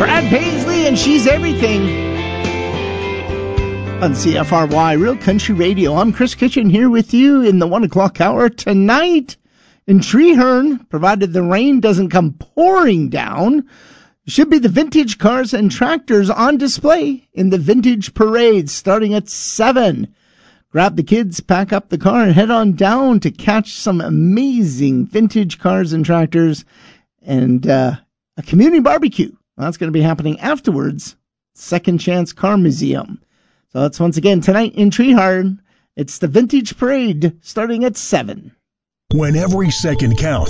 Brad Paisley and She's Everything on CFRY Real Country Radio. I'm Chris Kitchen here with you in the 1 o'clock hour tonight in Treeherne. Provided the rain doesn't come pouring down, should be the vintage cars and tractors on display in the Vintage Parade starting at 7. Grab the kids, pack up the car, and head on down to catch some amazing vintage cars and tractors and a community barbecue. Well, that's going to be happening afterwards. Second Chance Car Museum. So that's once again tonight in Treeherne. It's the Vintage Parade starting at 7. When every second counts.